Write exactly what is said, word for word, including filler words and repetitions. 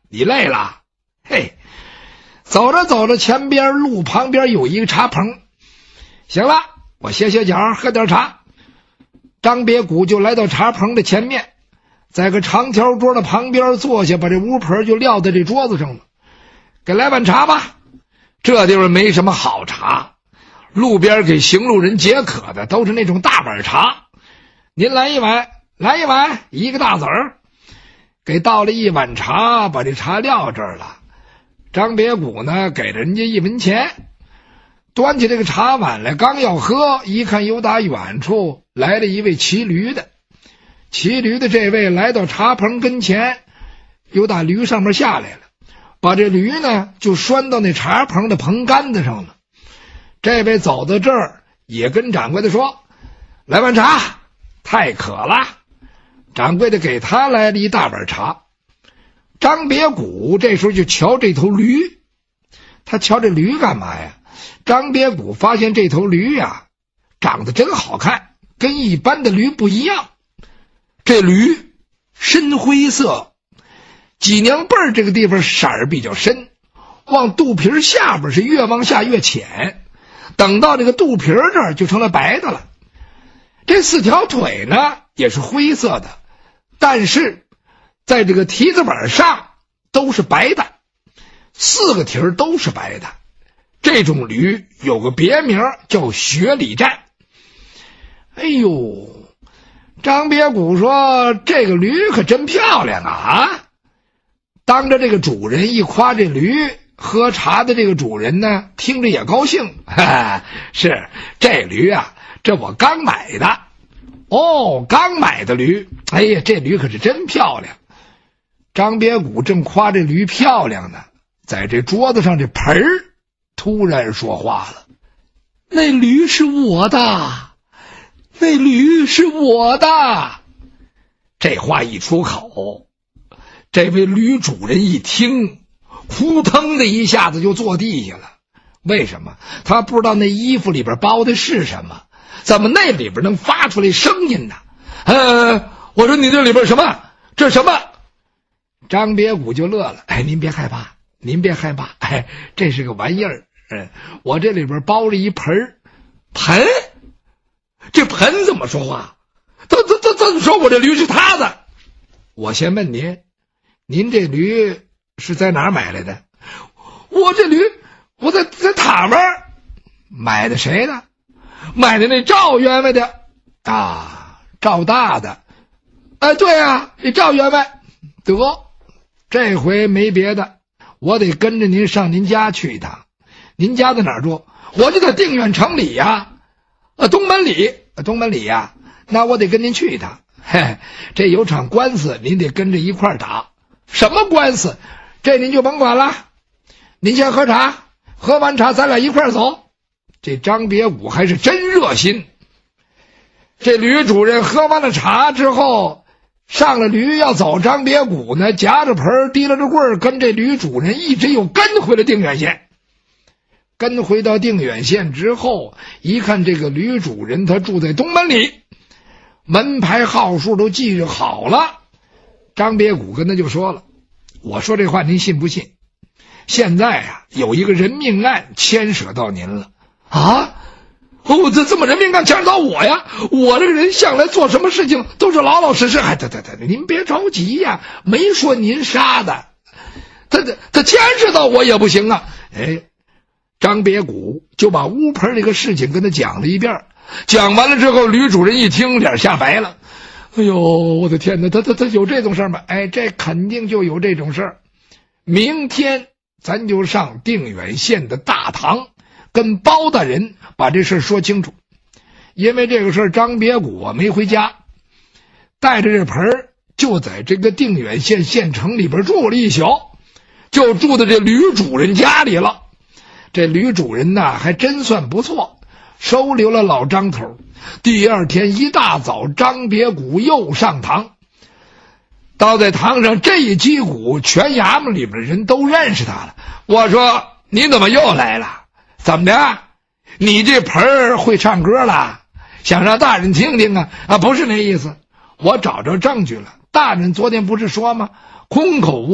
你累了？嘿，走着走着，前边路旁边有一个茶棚。行了，我歇歇脚，喝点茶。张别谷就来到茶棚的前面，在个长条桌的旁边坐下，把这乌盆就撂在这桌子上了。给来碗茶吧，这地方没什么好茶，路边给行路人解渴的都是那种大碗茶。您来一碗，来一碗，一个大子儿。给倒了一碗茶，把这茶撂这儿了。张别谷呢，给了人家一文钱，端起这个茶碗来，刚要喝，一看有打远处来了一位骑驴的。骑驴的这位来到茶棚跟前，有打驴上面下来了，把这驴呢就拴到那茶棚的棚杆子上了。这位走到这儿，也跟掌柜的说：“来碗茶，太渴了。”掌柜的给他来了一大碗茶。张别谷这时候就瞧这头驴，他瞧这驴干嘛呀？张别谷发现这头驴呀，长得真好看，跟一般的驴不一样。这驴深灰色，脊梁背这个地方色儿比较深，往肚皮下边是越往下越浅，等到这个肚皮这儿就成了白的了。这四条腿呢也是灰色的，但是在这个蹄子板上都是白的，四个蹄儿都是白的。这种驴有个别名叫雪里战。哎呦，张别谷说这个驴可真漂亮啊！当着这个主人一夸这驴，喝茶的这个主人呢听着也高兴。哈哈，是这驴啊，这我刚买的。哦，刚买的驴，哎呀，这驴可是真漂亮。张别谷正夸这驴漂亮呢，在这桌子上这盆儿突然说话了：“那驴是我的，那驴是我的。”这话一出口，这位驴主人一听，扑腾的一下子就坐地下了。为什么？他不知道那衣服里边包的是什么，怎么那里边能发出来声音呢？呃，我说你这里边什么？这什么？张别谷就乐了：“哎，您别害怕，您别害怕，哎，这是个玩意儿。嗯，我这里边包着一盆盆，这盆怎么说话？他他他他说我这驴是他的。我先问您，您这驴是在哪儿买来的？我这驴我在在塔门买的，谁的？买的那赵员外的啊，赵大的。哎，对啊，这赵员外。得，这回没别的，我得跟着您上您家去一趟。您家在哪儿住？我就在定远城里呀，呃，东门里，东门里呀。那我得跟您去一趟。嘿，这有场官司，您得跟着一块儿打。什么官司？这您就甭管了。您先喝茶，喝完茶咱俩一块儿走。这张别谷还是真热心。这驴主人喝完了茶之后，上了驴要走，张别谷呢夹着盆提了着棍儿，跟这驴主人一直又跟回了定远县。跟回到定远县之后，一看这个驴主人他住在东门里，门牌号数都记着好了。张别谷跟他就说了：“我说这话您信不信？现在啊有一个人命案牵扯到您了。”啊，哦，这这么人命案牵扯到我呀？我这个人向来做什么事情都是老老实实。哎，对对对，您别着急呀，没说您杀的，他他他牵扯到我也不行啊。哎，张别谷就把乌盆这个事情跟他讲了一遍，讲完了之后，驴主人一听脸吓白了。哎呦，我的天哪，他他他有这种事吗？哎，这肯定就有这种事儿。明天咱就上定远县的大堂，跟包大人把这事说清楚。因为这个事儿，张别谷啊没回家，带着这盆就在这个定远县县城里边住了一宿，就住在这驴主人家里了。这驴主人呢还真算不错，收留了老张头。第二天一大早，张别谷又上堂。到在堂上这一击鼓，全衙门里边的人都认识他了。我说：“你怎么又来了？怎么的？你这盆儿会唱歌了？想让大人听听啊？”啊，不是那意思，我找着证据了。大人昨天不是说吗？空口无